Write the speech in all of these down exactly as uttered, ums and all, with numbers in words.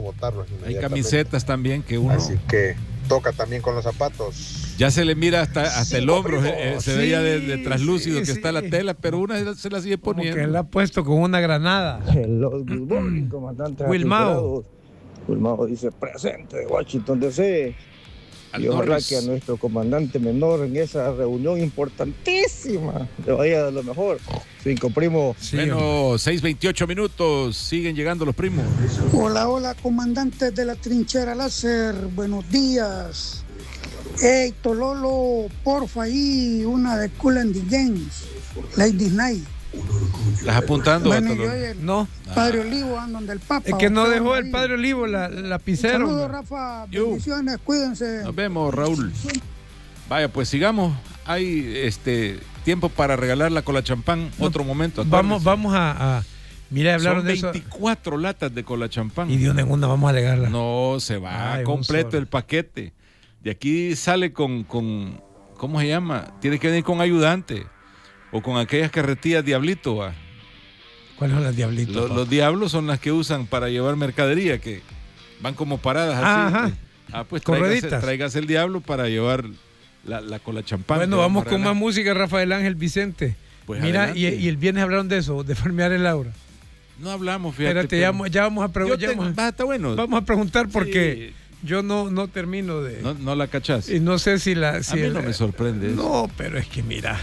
botarlos Hay inmediatamente. camisetas también que uno... Así que toca también con los zapatos. Ya se le mira hasta, hasta Sí, el hombro, primo. eh, se Sí, veía de, de traslúcido sí, que está la sí. tela, pero una se la sigue Como poniendo. que él la ha puesto con una granada. Los Good Morning, comandante. Wilmao. atrincherados. Wilmao dice presente de Washington D C. Al Y ojalá Norris. que a nuestro comandante menor en esa reunión importantísima le vaya de lo mejor. Cinco primo. Sí, Bueno, seis veintiocho minutos, siguen llegando los primos. Hola, hola, comandantes de la trinchera láser, buenos días. Hey, Tololo, porfa, ahí una de Cool and the Games, Lady Night. ¿Las apuntando? Bueno, Beto? yo y el No, Padre Olivo andan del Papa. es que no ¿o qué dejó onda el ahí? Padre Olivo la, la lapicero. Saludos, hombre. Rafa, Yo. bendiciones, cuídense. Nos vemos, Raúl. Vaya, pues sigamos. Hay este tiempo para regalar la cola champán. No, Otro momento. Vamos, acuérdense. vamos a, a mira, hablaron Son de eso. veinticuatro latas de cola champán. Y de una en una vamos a alegarla. No, se va Ay, un completo solo. el paquete. De aquí sale con, con, ¿cómo se llama? Tiene que venir con ayudante. O con aquellas carretillas Diablito, va. ¿Cuáles son las diablitos? Los, los diablos son las que usan para llevar mercadería, que van como paradas así. Ajá. Ah, pues Con tráigase, rueditas. tráigase el diablo para llevar la, la cola champán. Bueno, que vamos a con regalar. más música, Rafael Ángel Vicente. Pues Mira, y, adelante. y el viernes hablaron de eso, de farmear el aura. No hablamos, fíjate. Espérate, pero- ya, vamos- ya vamos a Yo preguntar. tengo- va, está bueno. Vamos a preguntar porque yo no, no termino de. No, no la cachás. Y no sé si la. Si a mí el- no me sorprende eso. No, pero es que mira.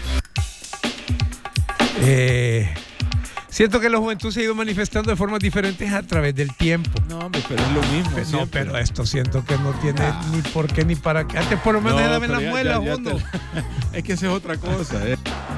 Eh, siento que la juventud se ha ido manifestando de formas diferentes a través del tiempo. No, hombre, pero es lo mismo. Pero, no, siempre. pero esto siento que no tiene ni por qué ni para qué. Antes por lo menos No, dame pero las ya- muelas, ya- ya uno. te- Es que esa es otra cosa. eh.